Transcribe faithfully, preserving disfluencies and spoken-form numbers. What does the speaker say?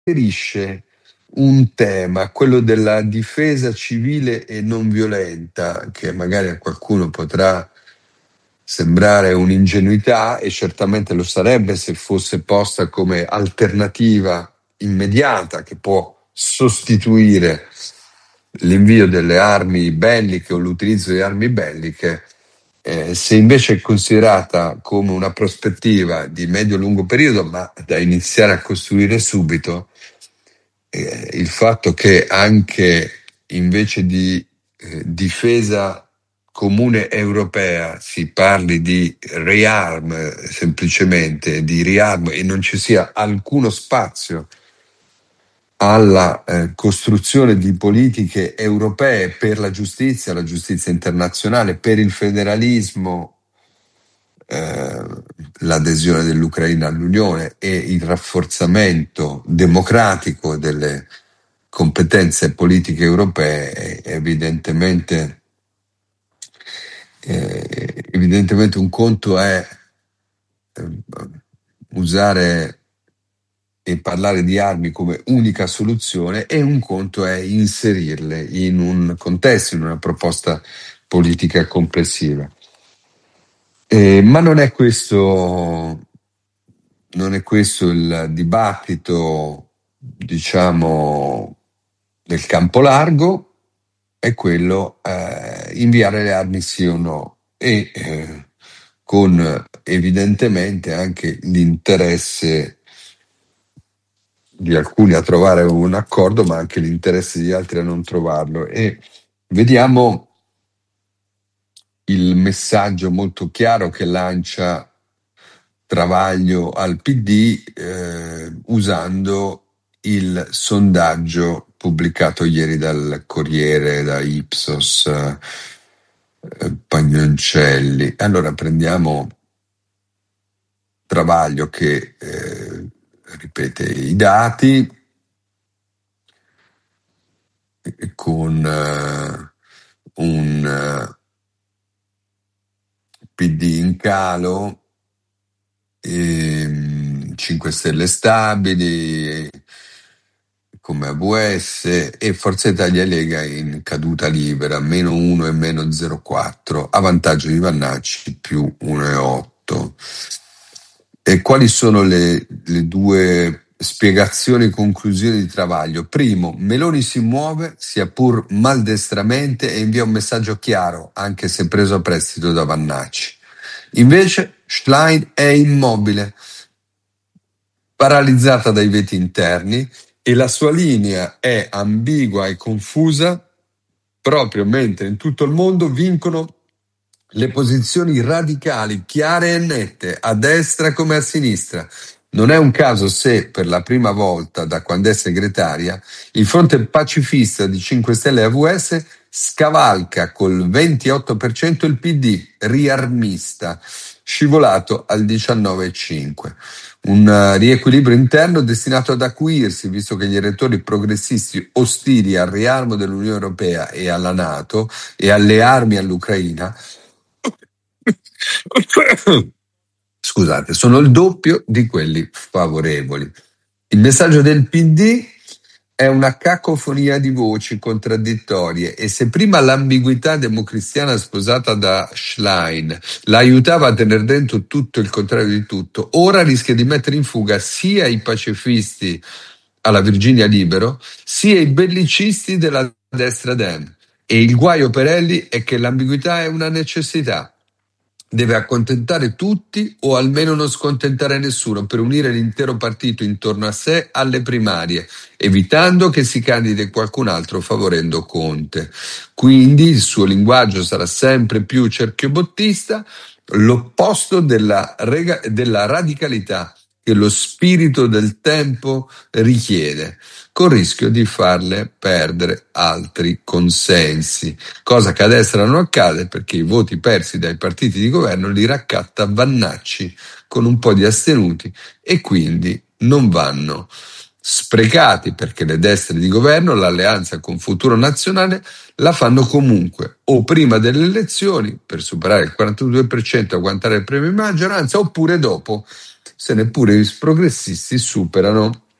inserisce un tema, quello della difesa civile e non violenta, che magari a qualcuno potrà sembrare un'ingenuità, e certamente lo sarebbe se fosse posta come alternativa immediata che può sostituire l'invio delle armi belliche o l'utilizzo di armi belliche. Eh, se invece è considerata come una prospettiva di medio-lungo periodo, ma da iniziare a costruire subito, eh, il fatto che anche invece di eh, difesa comune europea si parli di rearm, semplicemente di riarm, e non ci sia alcuno spazio alla eh, costruzione di politiche europee per la giustizia, la giustizia internazionale, per il federalismo, eh, l'adesione dell'Ucraina all'Unione e il rafforzamento democratico delle competenze politiche europee, è evidentemente eh, evidentemente un conto è eh, usare e parlare di armi come unica soluzione, e un conto è inserirle in un contesto, in una proposta politica complessiva. Eh, ma non è questo, non è questo il dibattito, diciamo, del campo largo, è quello eh, inviare le armi sì o no, e eh, con evidentemente anche l'interesse di alcuni a trovare un accordo, ma anche l'interesse di altri a non trovarlo. E vediamo il messaggio molto chiaro che lancia Travaglio al P D eh, usando il sondaggio pubblicato ieri dal Corriere, da Ipsos, eh, Pagnoncelli. Allora prendiamo Travaglio che eh, ripete i dati con uh, un uh, P D in calo, e cinque Stelle stabili come A V S, e Forza Italia e Lega in caduta libera, meno uno e meno zero virgola quattro, a vantaggio di Vannacci più uno virgola otto. E quali sono le, le due spiegazioni e conclusioni di Travaglio? Primo, Meloni si muove, sia pur maldestramente, e invia un messaggio chiaro, anche se preso a prestito da Vannacci. Invece Schlein è immobile, paralizzata dai veti interni, e la sua linea è ambigua e confusa, proprio mentre in tutto il mondo vincono le posizioni radicali, chiare e nette, a destra come a sinistra. Non è un caso se, per la prima volta da quando è segretaria, il fronte pacifista di cinque Stelle e A V S scavalca col ventotto per cento il P D riarmista, scivolato al diciannove virgola cinque. Un uh, riequilibrio interno destinato ad acuirsi, visto che gli elettori progressisti ostili al riarmo dell'Unione Europea e alla NATO e alle armi all'Ucraina scusate, sono il doppio di quelli favorevoli. Il messaggio del P D è una cacofonia di voci contraddittorie, e se prima l'ambiguità democristiana sposata da Schlein la aiutava a tenere dentro tutto il contrario di tutto, ora rischia di mettere in fuga sia i pacifisti alla Virginia Libero, sia i bellicisti della destra Dem. E il guaio per Elli è che l'ambiguità è una necessità. Deve accontentare tutti o almeno non scontentare nessuno, per unire l'intero partito intorno a sé alle primarie, evitando che si candidi qualcun altro favorendo Conte. Quindi il suo linguaggio sarà sempre più cerchiobottista, l'opposto della, rega- della radicalità che lo spirito del tempo richiede, con il rischio di farle perdere altri consensi, cosa che a destra non accade, perché i voti persi dai partiti di governo li raccatta Vannacci con un po' di astenuti, e quindi non vanno sprecati, perché le destre di governo, l'alleanza con Futuro Nazionale, la fanno comunque, o prima delle elezioni per superare il quarantadue per cento e agguantare il premio di maggioranza, oppure dopo, se neppure i progressisti superano